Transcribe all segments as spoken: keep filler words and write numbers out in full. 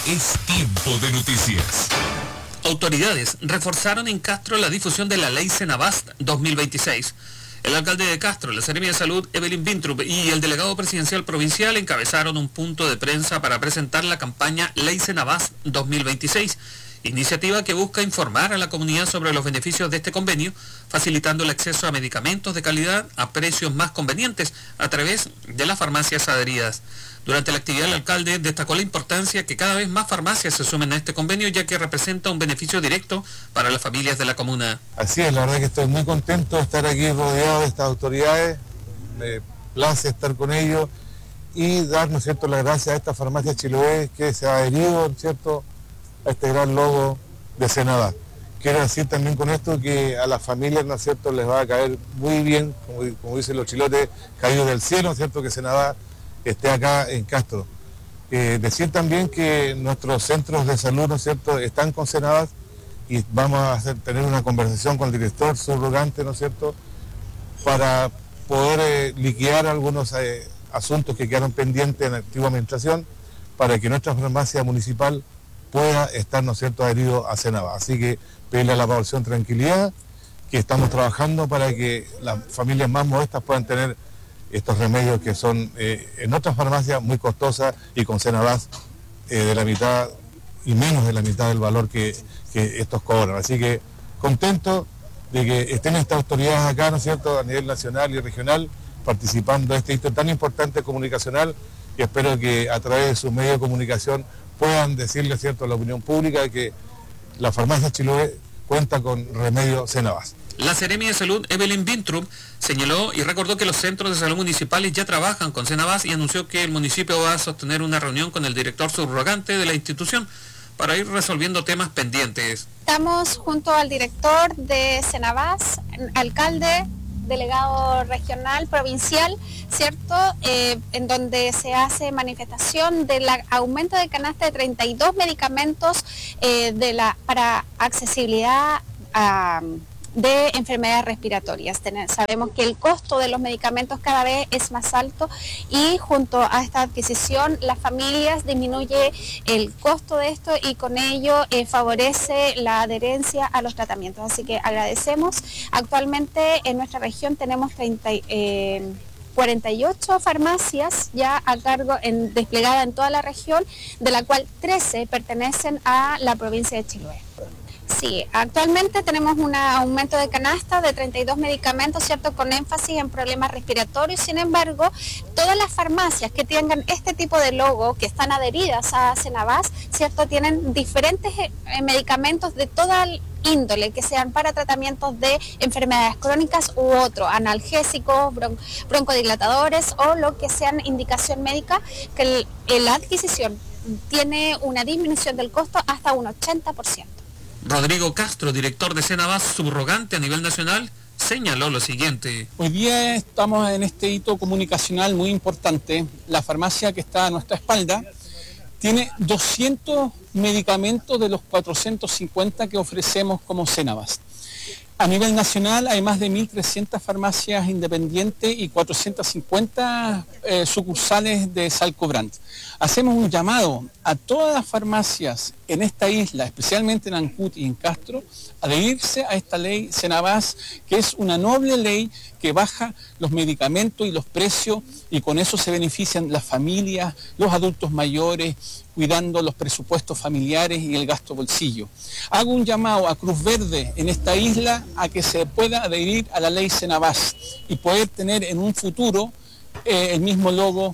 Es tiempo de noticias. Autoridades reforzaron en Castro la difusión de la ley Senabast dos mil veintiséis. El alcalde de Castro, la Seremi de Salud, Evelyn Wintrup, y el delegado presidencial provincial encabezaron un punto de prensa para presentar la campaña Ley Senabast dos mil veintiséis, iniciativa que busca informar a la comunidad sobre los beneficios de este convenio, facilitando el acceso a medicamentos de calidad a precios más convenientes a través de las farmacias adheridas. Durante la actividad, el alcalde destacó la importancia que cada vez más farmacias se sumen a este convenio, ya que representa un beneficio directo para las familias de la comuna. Así es, la verdad que estoy muy contento de estar aquí rodeado de estas autoridades, me place estar con ellos y dar, ¿no es cierto?, las gracias a esta farmacia Chiloé que se ha adherido, ¿no es cierto?, a este gran logo de Senabast. Quiero decir también con esto que a las familias, ¿no es cierto?, les va a caer muy bien, como, como dicen los chilotes, caídos del cielo, ¿no es cierto?, que Senabast esté acá en Castro. Eh, decir también que nuestros centros de salud, ¿no es cierto?, están con Senabast y vamos a hacer, tener una conversación con el director subrogante, ¿no es cierto?, para poder eh, liquidar algunos eh, asuntos que quedaron pendientes en la antigua administración para que nuestra farmacia municipal pueda estar, ¿no es cierto?, adherido a Senabast. Así que pedirle a la población tranquilidad, que estamos trabajando para que las familias más modestas puedan tener estos remedios que son eh, en otras farmacias muy costosas y con Senabast eh, de la mitad y menos de la mitad del valor que, que estos cobran. Así que contento de que estén estas autoridades acá, ¿no es cierto?, a nivel nacional y regional, participando de este hito tan importante comunicacional, y espero que a través de sus medios de comunicación puedan decirle, ¿cierto?, a la opinión pública que la farmacia Chiloé cuenta con remedio Senabast. La Seremi de Salud, Evelyn Wintrup, señaló y recordó que los centros de salud municipales ya trabajan con Senabast y anunció que el municipio va a sostener una reunión con el director subrogante de la institución para ir resolviendo temas pendientes. Estamos junto al director de Senabast, alcalde, delegado regional, provincial, ¿cierto?, eh, en donde se hace manifestación del aumento de canasta de treinta y dos medicamentos eh, de la, para accesibilidad a... de enfermedades respiratorias. Sabemos que el costo de los medicamentos cada vez es más alto y junto a esta adquisición las familias disminuye el costo de esto y con ello eh, favorece la adherencia a los tratamientos. Así que agradecemos. Actualmente en nuestra región tenemos treinta, eh, cuarenta y ocho farmacias ya a cargo, en, desplegada en toda la región, de la cual trece pertenecen a la provincia de Chiloé. Sí, actualmente tenemos un aumento de canasta de treinta y dos medicamentos, ¿cierto?, con énfasis en problemas respiratorios. Sin embargo, todas las farmacias que tengan este tipo de logo, que están adheridas a Senabast, ¿cierto?, tienen diferentes eh, medicamentos de toda índole, que sean para tratamientos de enfermedades crónicas u otro, analgésicos, bron broncodilatadores o lo que sean indicación médica, que el, el, la adquisición tiene una disminución del costo hasta un ochenta por ciento. Rodrigo Castro, director de Senabast subrogante a nivel nacional, señaló lo siguiente. Hoy día estamos en este hito comunicacional muy importante. La farmacia que está a nuestra espalda tiene doscientos medicamentos de los cuatrocientos cincuenta que ofrecemos como Senabast. A nivel nacional hay más de mil trescientas farmacias independientes y cuatrocientas cincuenta eh, sucursales de Salcobrand. Hacemos un llamado a todas las farmacias en esta isla, especialmente en Ancud y en Castro, a adherirse a esta ley Senabast, que es una noble ley que baja los medicamentos y los precios, y con eso se benefician las familias, los adultos mayores, cuidando los presupuestos familiares y el gasto bolsillo. Hago un llamado a Cruz Verde en esta isla a que se pueda adherir a la ley Senabast y poder tener en un futuro eh, el mismo logo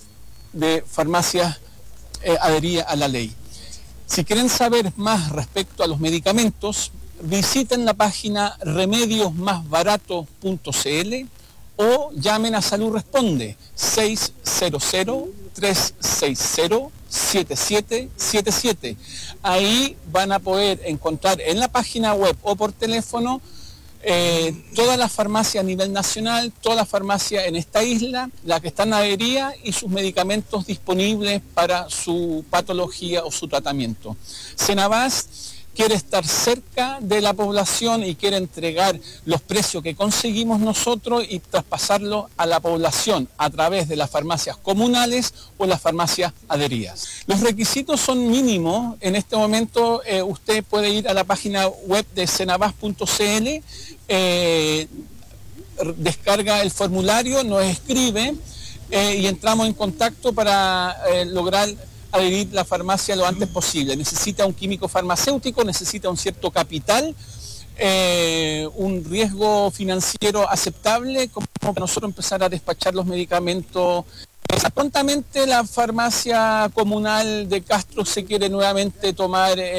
de farmacias eh, adheridas a la ley. Si quieren saber más respecto a los medicamentos, visiten la página remedios más barato punto c l o llamen a Salud Responde seis cero cero, tres seis cero, siete siete siete siete. Ahí van a poder encontrar en la página web o por teléfono eh, todas las farmacias a nivel nacional, todas las farmacias en esta isla, las que están adheridas y sus medicamentos disponibles para su patología o su tratamiento. Senabast quiere estar cerca de la población y quiere entregar los precios que conseguimos nosotros y traspasarlo a la población a través de las farmacias comunales o las farmacias adheridas. Los requisitos son mínimos. En este momento eh, usted puede ir a la página web de cenabas punto c l, eh, descarga el formulario, nos escribe eh, y entramos en contacto para eh, lograr adherir la farmacia lo antes posible. Necesita un químico farmacéutico, necesita un cierto capital, eh, un riesgo financiero aceptable como para nosotros empezar a despachar los medicamentos. Prontamente la farmacia comunal de Castro se quiere nuevamente tomar eh,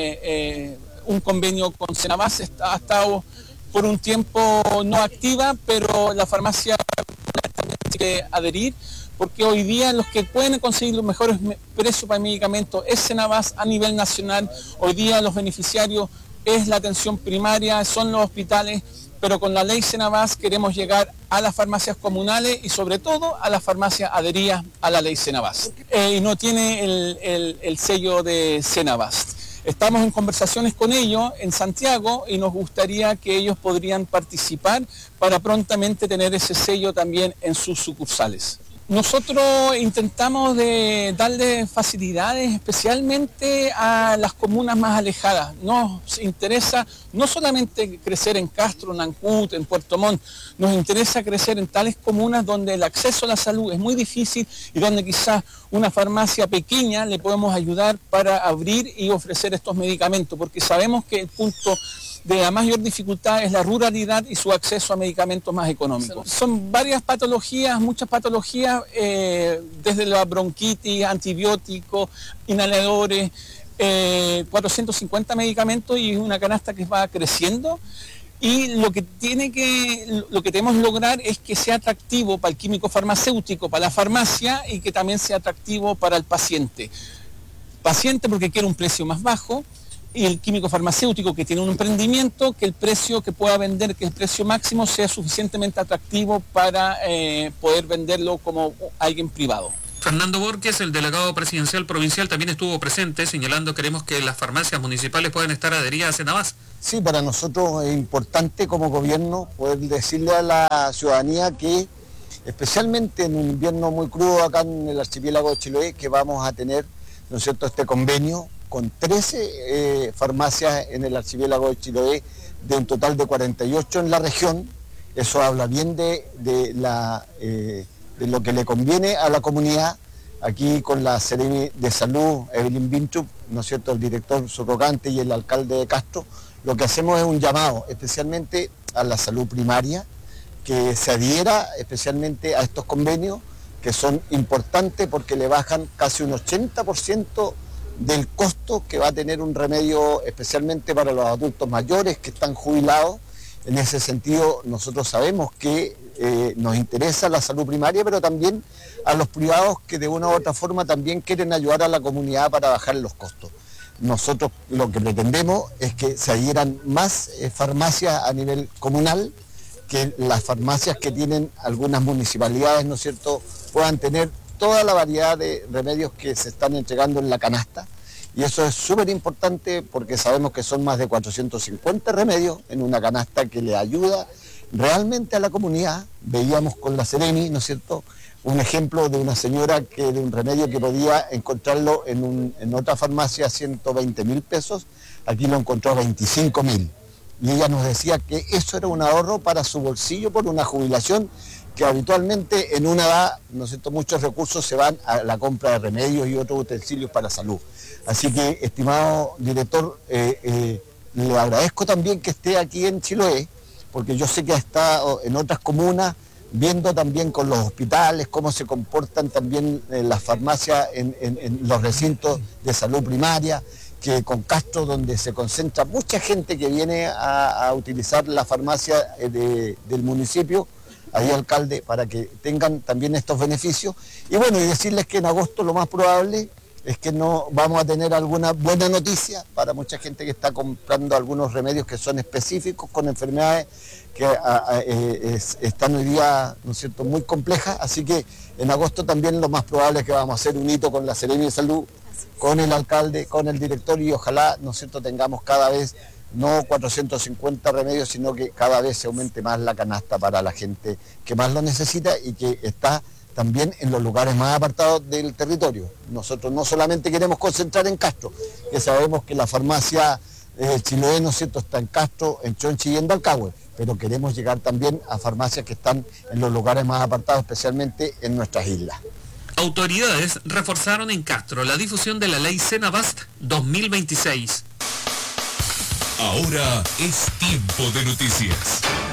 eh, un convenio con Cenabas. Ha estado por un tiempo no activa, pero la farmacia también quiere adherir, porque hoy día los que pueden conseguir los mejores precios para medicamentos es Cenabas a nivel nacional. Hoy día los beneficiarios es la atención primaria, son los hospitales, pero con la ley Cenabas queremos llegar a las farmacias comunales y sobre todo a las farmacias adheridas a la ley Cenabas. Eh, y no tiene el, el, el sello de Cenabas. Estamos en conversaciones con ellos en Santiago y nos gustaría que ellos podrían participar para prontamente tener ese sello también en sus sucursales. Nosotros intentamos de darle facilidades especialmente a las comunas más alejadas. Nos interesa no solamente crecer en Castro, en Nancut, en Puerto Montt, nos interesa crecer en tales comunas donde el acceso a la salud es muy difícil y donde quizás una farmacia pequeña le podemos ayudar para abrir y ofrecer estos medicamentos, porque sabemos que el punto de la mayor dificultad es la ruralidad y su acceso a medicamentos más económicos. Son varias patologías, muchas patologías, eh, desde la bronquitis, antibióticos, inhaladores, eh, cuatrocientos cincuenta medicamentos y una canasta que va creciendo. Y lo que tiene que, lo que tenemos que lograr es que sea atractivo para el químico farmacéutico, para la farmacia y que también sea atractivo para el paciente. Paciente porque quiere un precio más bajo, y el químico farmacéutico que tiene un emprendimiento, que el precio que pueda vender, que el precio máximo sea suficientemente atractivo para eh, poder venderlo como alguien privado. Fernando Borges, el delegado presidencial provincial, también estuvo presente señalando que queremos que las farmacias municipales puedan estar adheridas a Cenabas. Sí, para nosotros es importante como gobierno poder decirle a la ciudadanía que, especialmente en un invierno muy crudo acá en el archipiélago de Chiloé, que vamos a tener, ¿no es cierto?, este convenio con trece eh, farmacias en el archipiélago de Chiloé, de un total de cuarenta y ocho en la región. Eso habla bien de, de, la, eh, de lo que le conviene a la comunidad. Aquí con la Seremi de Salud, Evelyn Bintrup, ¿no es cierto?, el director subrogante y el alcalde de Castro, lo que hacemos es un llamado especialmente a la salud primaria, que se adhiera especialmente a estos convenios, que son importantes porque le bajan casi un ochenta por ciento del costo que va a tener un remedio, especialmente para los adultos mayores que están jubilados. En ese sentido, nosotros sabemos que eh, nos interesa la salud primaria, pero también a los privados que de una u otra forma también quieren ayudar a la comunidad para bajar los costos. Nosotros lo que pretendemos es que se adhieran más eh, farmacias a nivel comunal, que las farmacias que tienen algunas municipalidades, ¿no es cierto?, puedan tener toda la variedad de remedios que se están entregando en la canasta. Y eso es súper importante porque sabemos que son más de cuatrocientos cincuenta remedios en una canasta que le ayuda realmente a la comunidad. Veíamos con la Seremi, ¿no es cierto?, un ejemplo de una señora que de un remedio que podía encontrarlo en, un, en otra farmacia a ciento veinte mil pesos, aquí lo encontró a veinticinco mil. Y ella nos decía que eso era un ahorro para su bolsillo por una jubilación que habitualmente en una edad, ¿no es cierto?, muchos recursos se van a la compra de remedios y otros utensilios para salud. Así que, estimado director, eh, eh, le agradezco también que esté aquí en Chiloé, porque yo sé que ha estado en otras comunas, viendo también con los hospitales, cómo se comportan también en las farmacias, en, en, en los recintos de salud primaria, que con Castro, donde se concentra mucha gente que viene a, a utilizar la farmacia de, del municipio, ahí alcalde, para que tengan también estos beneficios. Y bueno, y decirles que en agosto lo más probable es que no vamos a tener alguna buena noticia para mucha gente que está comprando algunos remedios que son específicos con enfermedades que a, a, eh, es, están hoy día, ¿no es cierto?, muy complejas. Así que en agosto también lo más probable es que vamos a hacer un hito con la Seremi de Salud con el alcalde, con el director y ojalá, ¿no es cierto?, tengamos cada vez no cuatrocientos cincuenta remedios, sino que cada vez se aumente más la canasta para la gente que más lo necesita y que está también en los lugares más apartados del territorio. Nosotros no solamente queremos concentrar en Castro, que sabemos que la farmacia eh, Chiloé, ¿no es cierto?, está en Castro, en Chonchi y en Dalcahue, pero queremos llegar también a farmacias que están en los lugares más apartados, especialmente en nuestras islas. Autoridades reforzaron en Castro la difusión de la ley Senabast dos mil veintiséis. Ahora es tiempo de noticias.